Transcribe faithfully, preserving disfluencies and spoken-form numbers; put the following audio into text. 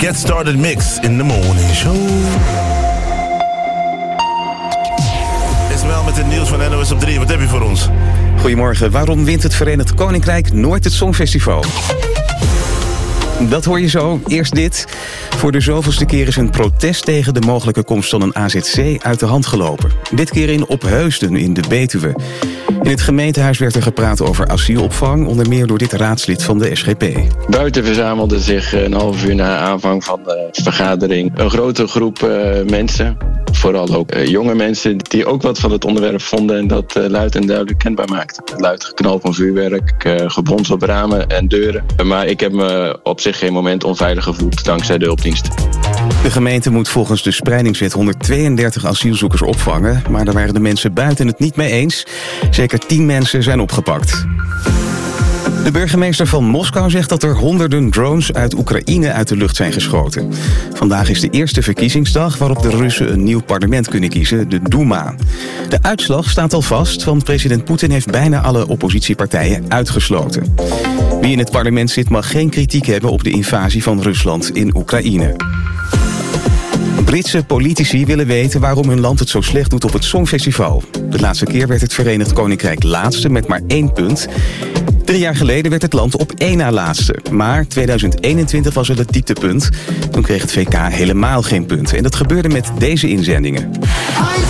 Get Started Mix in the Morning Show. Ismaël met het nieuws van N O S op drie. Wat heb je voor ons? Goedemorgen. Waarom wint het Verenigd Koninkrijk nooit het Songfestival? Dat hoor je zo. Eerst dit. Voor de zoveelste keer is een protest tegen de mogelijke komst van een A Z C uit de hand gelopen. Dit keer in Opheusden in de Betuwe. In het gemeentehuis werd er gepraat over asielopvang, onder meer door dit raadslid van de S G P. Buiten verzamelde zich een half uur na aanvang van de vergadering een grote groep uh, mensen. Vooral ook uh, jonge mensen die ook wat van het onderwerp vonden en dat uh, luid en duidelijk kenbaar maakten. Luid geknal van vuurwerk, uh, gebons op ramen en deuren. Maar ik heb me op zich geen moment onveilig gevoeld dankzij de hulpdiensten. De gemeente moet volgens de spreidingswet honderdtweeëndertig asielzoekers opvangen, maar daar waren de mensen buiten het niet mee eens. Zeker tien mensen zijn opgepakt. De burgemeester van Moskou zegt dat er honderden drones uit Oekraïne uit de lucht zijn geschoten. Vandaag is de eerste verkiezingsdag waarop de Russen een nieuw parlement kunnen kiezen, de Duma. De uitslag staat al vast, want president Poetin heeft bijna alle oppositiepartijen uitgesloten. Wie in het parlement zit mag geen kritiek hebben op de invasie van Rusland in Oekraïne. Britse politici willen weten waarom hun land het zo slecht doet op het Songfestival. De laatste keer werd het Verenigd Koninkrijk laatste met maar één punt. Drie jaar geleden werd het land op één na laatste. Maar tweeduizend eenentwintig was wel het dieptepunt. Toen kreeg het V K helemaal geen punten. En dat gebeurde met deze inzendingen.